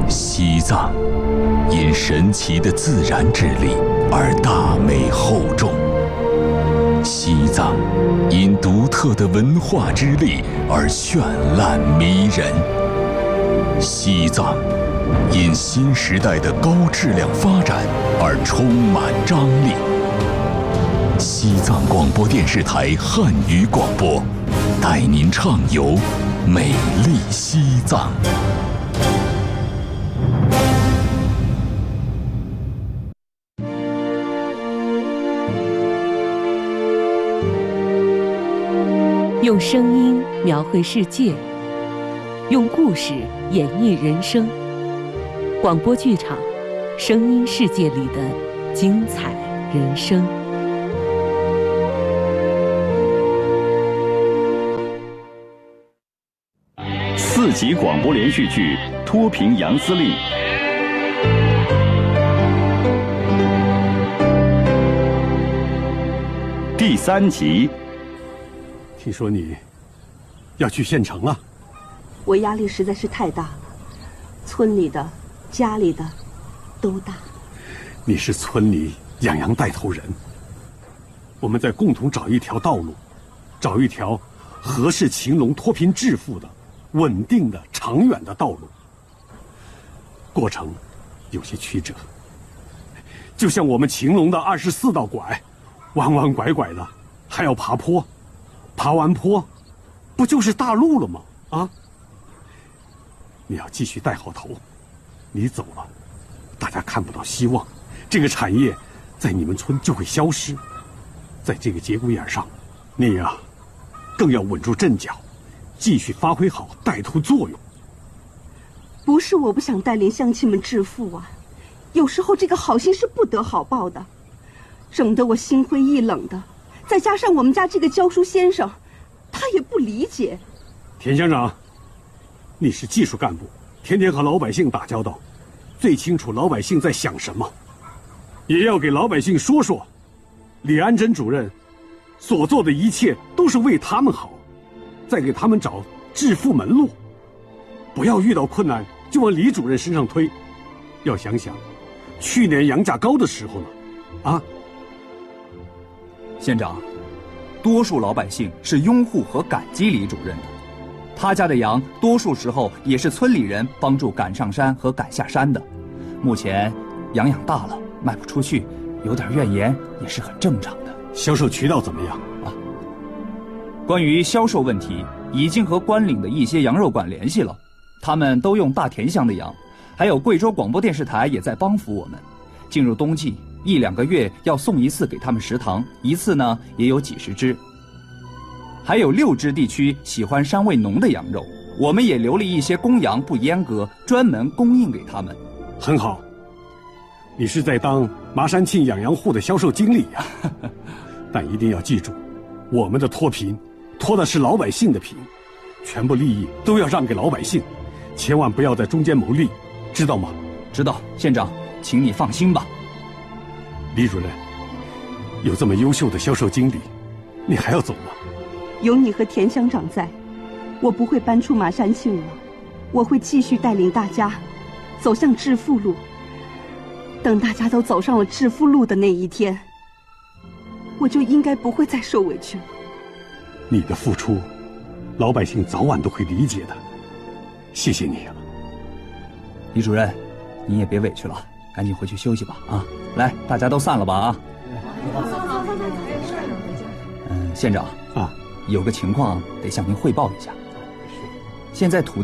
西藏因神奇的自然之力而大美厚重，西藏因独特的文化之力而绚烂迷人，西藏因新时代的高质量发展而充满张力。西藏广播电视台汉语广播，带您畅游美丽西藏。 用声音描绘世界，用故事演绎人生。广播剧场，声音世界里的精彩人生。 4集广播连续剧《脱贫杨司令》第3集。 听说你要去县城了？ 我压力实在是太大了，村里的、家里的都大。 你是村里养羊带头人，我们再共同找一条道路，找一条合适秦龙脱贫致富的、稳定的、长远的道路。过程有些曲折，就像我们秦龙的24道拐，弯弯拐拐的，还要爬坡。爬完坡，不就是大路了吗？啊！你要继续带好头，你走了，大家看不到希望，这个产业在你们村就会消失。在这个节骨眼上，你呀，更要稳住阵脚，继续发挥好带头作用。 不是我不想带领乡亲们致富啊，有时候这个好心是不得好报的，整得我心灰意冷的。再加上我们家这个教书先生，他也不理解。 田乡长，你是技术干部，天天和老百姓打交道，最清楚老百姓在想什么，也要给老百姓说说，李安珍主任所做的一切都是为他们好，再给他们找致富门路，不要遇到困难就往李主任身上推，要想想去年羊价高的时候呢，啊！ 县长，多数老百姓是拥护和感激李主任的，他家的羊多数时候也是村里人帮助赶上山和赶下山的。目前羊养大了卖不出去，有点怨言也是很正常的。 销售渠道怎么样啊？ 关于销售问题，已经和关岭的一些羊肉馆联系了，他们都用大田乡的羊，还有贵州广播电视台也在帮扶我们。进入冬季，1、2个月要送一次给他们食堂，一次呢也有几十只。还有6支地区喜欢膻味浓的羊肉，我们也留了一些公羊不阉割，专门供应给他们。 很好，你是在当麻山庆养羊户的销售经理呀。但一定要记住，我们的脱贫，脱的是老百姓的贫，全部利益都要让给老百姓，千万不要在中间谋利，知道吗？ 知道，县长，请你放心吧。 李主任，有这么优秀的销售经理，你还要走吗？ 有你和田乡长在，我不会搬出麻山庆了，我会继续带领大家走向致富路。等大家都走上了致富路的那一天，我就应该不会再受委屈了。 你的付出，老百姓早晚都会理解的。谢谢你啊， 李主任，你也别委屈了，赶紧回去休息吧啊！来，大家都散了吧啊！县长啊，有个情况得向您汇报一下。现在土地